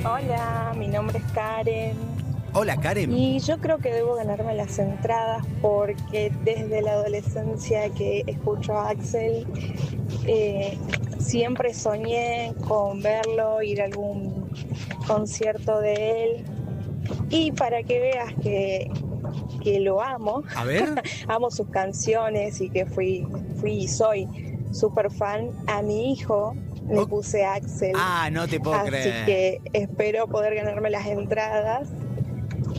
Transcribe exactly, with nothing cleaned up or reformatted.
Hola, mi nombre es Karen Hola, Karen. y yo creo que debo ganarme las entradas porque desde la adolescencia que escucho a Axel, eh, siempre soñé con verlo, ir a algún concierto de él. Y para que veas que, que lo amo, A ver. amo sus canciones y que fui, fui y soy súper fan, a mi hijo le Oh. puse Axel. Ah, no te puedo Así creer. que espero poder ganarme las entradas